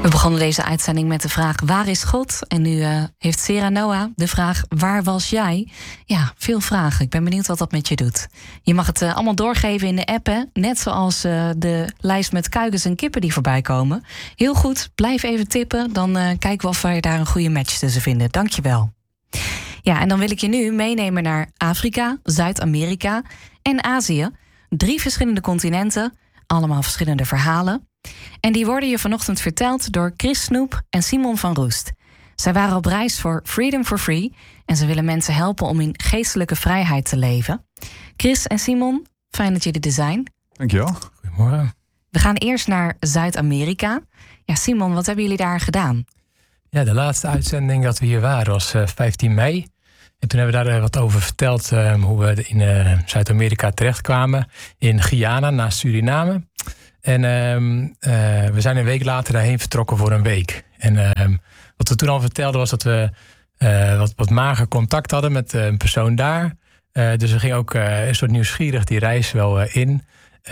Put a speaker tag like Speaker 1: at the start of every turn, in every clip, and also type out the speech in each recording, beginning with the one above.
Speaker 1: We begonnen deze uitzending met de vraag: waar is God? En nu heeft Sarah Noah de vraag: waar was jij? Ja, veel vragen. Ik ben benieuwd wat dat met je doet. Je mag het allemaal doorgeven in de app, hè? Net zoals de lijst met kuikens en kippen die voorbij komen. Heel goed, blijf even tippen. Dan kijken we of wij daar een goede match tussen vinden. Dankjewel. Ja, en dan wil ik je nu meenemen naar Afrika, Zuid-Amerika en Azië. 3 verschillende continenten, allemaal verschillende verhalen. En die worden je vanochtend verteld door Chris Snoep en Simon van Roest. Zij waren op reis voor Freedom for Free en ze willen mensen helpen om in geestelijke vrijheid te leven. Chris en Simon, fijn dat jullie er zijn.
Speaker 2: Dankjewel.
Speaker 3: Goedemorgen.
Speaker 1: We gaan eerst naar Zuid-Amerika. Ja, Simon, wat hebben jullie daar gedaan?
Speaker 3: Ja, de laatste uitzending dat we hier waren was 15 mei. En toen hebben we daar wat over verteld hoe we in Zuid-Amerika terechtkwamen. In Guyana, naast Suriname. En we zijn een week later daarheen vertrokken voor een week. En wat we toen al vertelden was dat we wat mager contact hadden met een persoon daar. Dus we gingen ook een soort nieuwsgierig die reis wel in.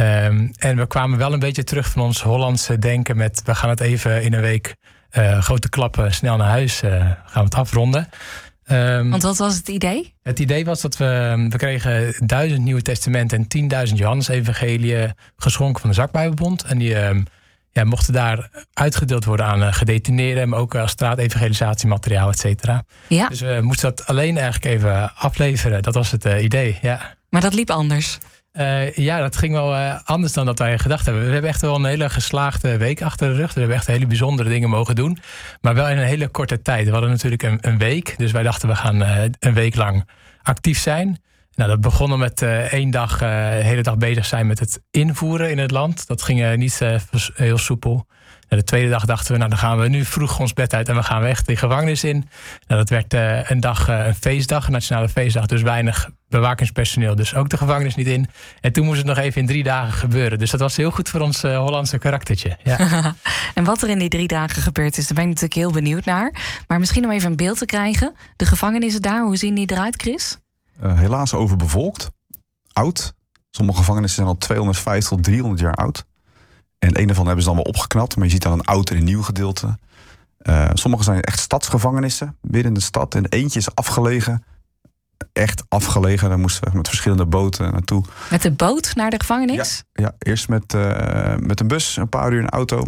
Speaker 3: En we kwamen wel een beetje terug van ons Hollandse denken met: we gaan het even in een week grote klappen snel naar huis gaan we het afronden.
Speaker 1: Want wat was het idee?
Speaker 3: Het idee was dat we kregen 1000 Nieuwe Testamenten en 10.000 Johannes-evangeliën geschonken van de Zakbijbelbond. En die mochten daar uitgedeeld worden aan gedetineerden, maar ook als straatevangelisatie-materiaal, et cetera.
Speaker 1: Ja.
Speaker 3: Dus we moesten dat alleen eigenlijk even afleveren. Dat was het idee, ja.
Speaker 1: Maar dat liep anders.
Speaker 3: Ja, dat ging wel anders dan dat wij gedacht hebben. We hebben echt wel een hele geslaagde week achter de rug. We hebben echt hele bijzondere dingen mogen doen. Maar wel in een hele korte tijd. We hadden natuurlijk een week. Dus wij dachten we gaan een week lang actief zijn. Nou, dat begonnen met 1 dag, de hele dag bezig zijn met het invoeren in het land. Dat ging niet heel soepel. De tweede dag dachten we, nou dan gaan we nu vroeg ons bed uit en we gaan echt de gevangenis in. Nou, dat werd een dag, een feestdag, een nationale feestdag. Dus weinig bewakingspersoneel, dus ook de gevangenis niet in. En toen moest het nog even in 3 dagen gebeuren. Dus dat was heel goed voor ons Hollandse karaktertje. Ja.
Speaker 1: En wat er in die 3 dagen gebeurd is, daar ben ik natuurlijk heel benieuwd naar. Maar misschien om even een beeld te krijgen. De gevangenissen daar, hoe zien die eruit, Chris?
Speaker 2: Helaas overbevolkt. Oud. Sommige gevangenissen zijn al 250 tot 300 jaar oud. En een daarvan hebben ze dan wel opgeknapt. Maar je ziet dan een oud en een nieuw gedeelte. Sommige zijn echt stadsgevangenissen. Midden in de stad. En eentje is afgelegen. Echt afgelegen. Daar moesten we met verschillende boten naartoe.
Speaker 1: Met de boot naar de gevangenis?
Speaker 2: Ja, eerst met een bus. Een paar uur in een auto.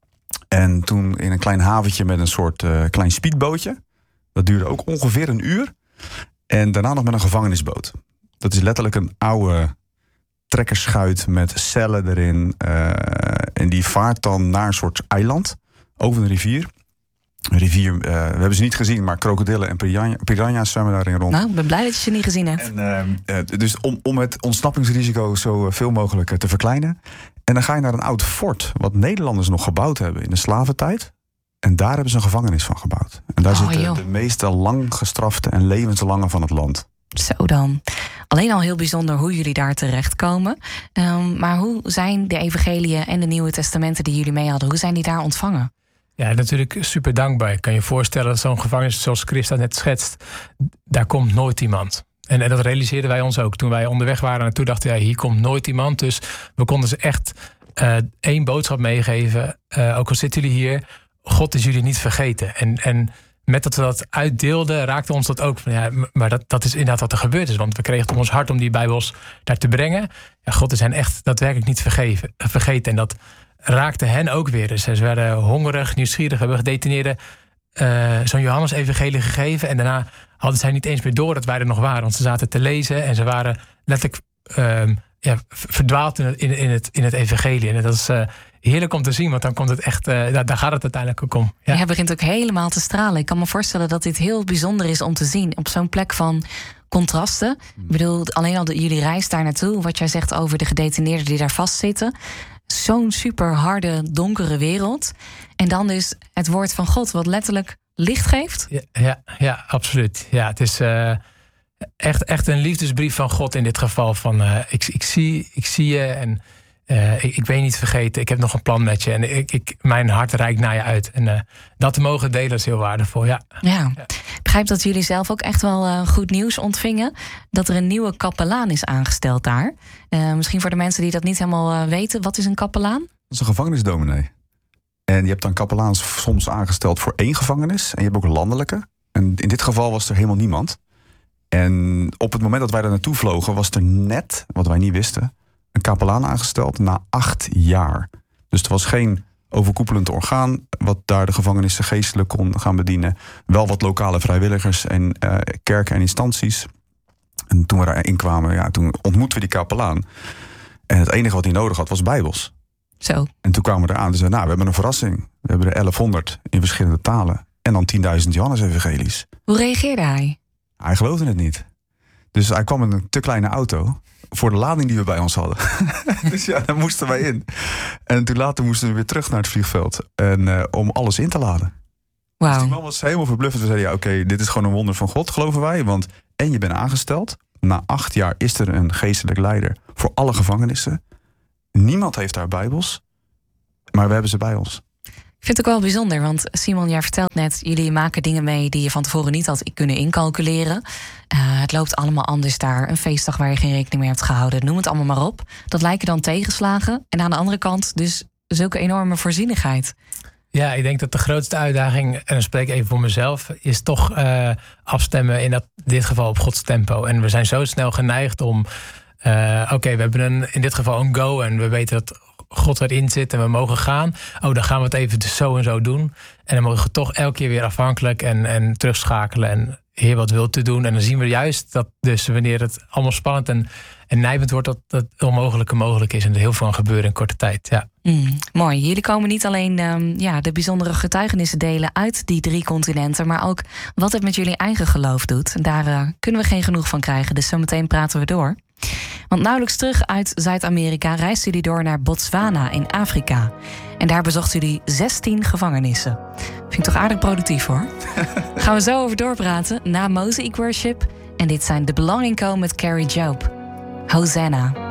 Speaker 2: En toen in een klein haventje met een soort klein speedbootje. Dat duurde ook ongeveer 1 uur. En daarna nog met een gevangenisboot. Dat is letterlijk een oude trekkerschuit met cellen erin. En die vaart dan naar een soort eiland. Over een rivier. Een rivier, we hebben ze niet gezien, maar krokodillen en piranha's zwemmen daarin rond.
Speaker 1: Nou, ik ben blij dat je ze niet gezien hebt.
Speaker 2: En, dus om het ontsnappingsrisico zo veel mogelijk te verkleinen. En dan ga je naar een oud fort, wat Nederlanders nog gebouwd hebben in de slaventijd. En daar hebben ze een gevangenis van gebouwd. En daar zitten de meeste lang gestrafte en levenslange van het land.
Speaker 1: Zo dan. Alleen al heel bijzonder hoe jullie daar terechtkomen. Maar hoe zijn de evangeliën en de Nieuwe Testamenten die jullie mee hadden, hoe zijn die daar ontvangen?
Speaker 3: Ja, natuurlijk super dankbaar. Ik kan je voorstellen dat zo'n gevangenis zoals Chris dat net schetst, daar komt nooit iemand. En dat realiseerden wij ons ook. Toen wij onderweg waren naartoe dachten wij, hier komt nooit iemand. Dus we konden ze echt 1 boodschap meegeven. Ook al zitten jullie hier, God is jullie niet vergeten. En met dat we dat uitdeelden, raakte ons dat ook. Ja, maar dat is inderdaad wat er gebeurd is. Want we kregen het op ons hart om die Bijbels daar te brengen. Ja, God is hen echt daadwerkelijk niet vergeten. En dat raakte hen ook weer. Dus ze werden hongerig, nieuwsgierig. We hebben gedetineerden zo'n Johannes-evangelie gegeven. En daarna hadden zij niet eens meer door dat wij er nog waren. Want ze zaten te lezen en ze waren letterlijk verdwaald in het evangelie. En dat is heerlijk om te zien, want dan komt het echt, daar gaat het uiteindelijk ook om. Ja.
Speaker 1: Hij begint ook helemaal te stralen. Ik kan me voorstellen dat dit heel bijzonder is om te zien op zo'n plek van contrasten. Ik bedoel, alleen al jullie reis daar naartoe, wat jij zegt over de gedetineerden die daar vastzitten. Zo'n super harde, donkere wereld. En dan dus het woord van God, wat letterlijk licht geeft.
Speaker 3: Ja, absoluut. Ja, het is echt een liefdesbrief van God in dit geval. Van ik zie je en ik ben je niet vergeten. Ik heb nog een plan met je. En mijn hart reikt naar je uit. En dat te mogen delen is heel waardevol. Ja.
Speaker 1: Ik begrijp dat jullie zelf ook echt wel goed nieuws ontvingen. Dat er een nieuwe kapelaan is aangesteld daar. Misschien voor de mensen die dat niet helemaal weten. Wat is een kapelaan?
Speaker 2: Dat is een gevangenisdominee. En je hebt dan kapelaans soms aangesteld voor 1 gevangenis. En je hebt ook landelijke. En in dit geval was er helemaal niemand. En op het moment dat wij daar naartoe vlogen, was er net, wat wij niet wisten, een kapelaan aangesteld na 8 jaar. Dus er was geen overkoepelend orgaan wat daar de gevangenissen geestelijk kon gaan bedienen. Wel wat lokale vrijwilligers en kerken en instanties. En toen we daarin kwamen, toen ontmoetten we die kapelaan. En het enige wat hij nodig had was Bijbels.
Speaker 1: Zo.
Speaker 2: En toen kwamen we eraan en zeiden, we hebben een verrassing. We hebben er 1100 in verschillende talen. En dan 10.000 Johannes-evangelies.
Speaker 1: Hoe reageerde hij?
Speaker 2: Hij geloofde het niet. Dus hij kwam in een te kleine auto voor de lading die we bij ons hadden. Dus daar moesten wij in. En toen later moesten we weer terug naar het vliegveld. En om alles in te laden.
Speaker 1: Wauw.
Speaker 2: Dus die man was helemaal verbluffend. We zeiden, oké, dit is gewoon een wonder van God, geloven wij. Want en je bent aangesteld. Na 8 jaar is er een geestelijk leider voor alle gevangenissen. Niemand heeft daar Bijbels. Maar we hebben ze bij ons.
Speaker 1: Ik vind het ook wel bijzonder, want Simon, jij vertelt net, jullie maken dingen mee die je van tevoren niet had kunnen incalculeren. Het loopt allemaal anders daar. Een feestdag waar je geen rekening mee hebt gehouden. Noem het allemaal maar op. Dat lijken dan tegenslagen. En aan de andere kant dus zulke enorme voorzienigheid.
Speaker 3: Ja, ik denk dat de grootste uitdaging, en dan spreek ik even voor mezelf, is toch afstemmen in dit geval op Gods tempo. En we zijn zo snel geneigd om, we hebben in dit geval een go en we weten dat God erin zit en we mogen gaan. Dan gaan we het even dus zo en zo doen. En dan mogen we toch elke keer weer afhankelijk en terugschakelen en Heer, wat wilt u doen? En dan zien we juist dat dus wanneer het allemaal spannend en nijpend wordt, dat het onmogelijke mogelijk is en er heel veel aan gebeuren in korte tijd. Ja.
Speaker 1: Mooi. Jullie komen niet alleen de bijzondere getuigenissen delen uit die 3 continenten, maar ook wat het met jullie eigen geloof doet. Daar kunnen we geen genoeg van krijgen, dus zometeen praten we door. Want nauwelijks terug uit Zuid-Amerika reisden jullie door naar Botswana in Afrika. En daar bezochten jullie 16 gevangenissen. Vind ik toch aardig productief, hoor. Gaan we zo over doorpraten na Mosaic Worship. En dit zijn The Belonging Co. met Carrie Job. Hosanna.